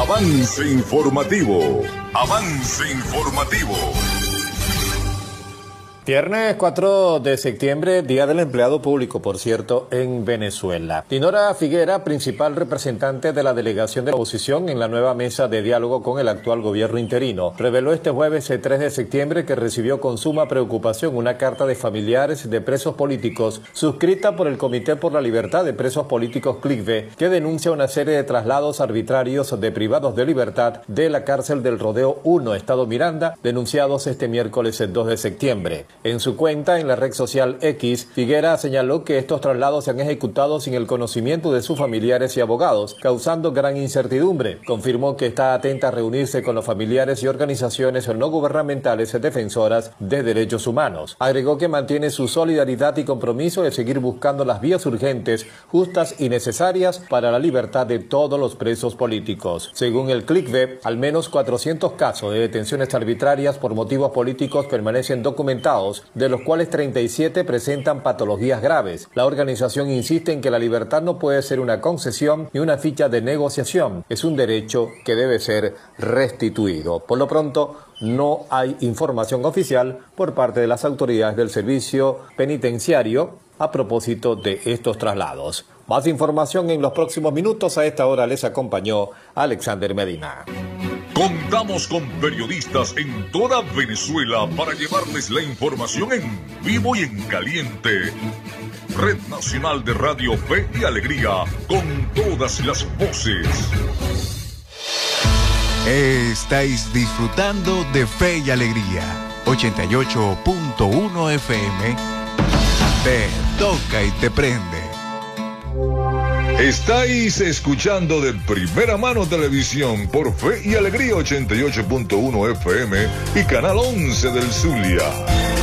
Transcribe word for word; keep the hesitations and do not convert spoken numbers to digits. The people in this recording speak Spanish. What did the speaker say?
Avance informativo. Avance informativo. Viernes cuatro de septiembre, Día del Empleado Público, por cierto, en Venezuela. Dinora Figuera, principal representante de la delegación de la oposición en la nueva mesa de diálogo con el actual gobierno interino, reveló este jueves tres de septiembre que recibió con suma preocupación una carta de familiares de presos políticos suscrita por el Comité por la Libertad de Presos Políticos CLICVE, que denuncia una serie de traslados arbitrarios de privados de libertad de la cárcel del Rodeo uno, Estado Miranda, denunciados este miércoles dos de septiembre. En su cuenta en la red social X, Figuera señaló que estos traslados se han ejecutado sin el conocimiento de sus familiares y abogados, causando gran incertidumbre. Confirmó que está atenta a reunirse con los familiares y organizaciones no gubernamentales defensoras de derechos humanos. Agregó que mantiene su solidaridad y compromiso de seguir buscando las vías urgentes, justas y necesarias para la libertad de todos los presos políticos. Según el CLICVE, al menos cuatrocientos casos de detenciones arbitrarias por motivos políticos permanecen documentados, de los cuales treinta y siete presentan patologías graves. La organización insiste en que la libertad no puede ser una concesión ni una ficha de negociación. Es un derecho que debe ser restituido. Por lo pronto, no hay información oficial por parte de las autoridades del servicio penitenciario a propósito de estos traslados. Más información en los próximos minutos. A esta hora les acompañó Alexander Medina. Contamos con periodistas en toda Venezuela para llevarles la información en vivo y en caliente. Red Nacional de Radio Fe y Alegría, con todas las voces. Estáis disfrutando de Fe y Alegría, ochenta y ocho punto uno F M. Te toca y te prende. Estáis escuchando de primera mano televisión por Fe y Alegría ochenta y ocho punto uno F M y Canal once del Zulia.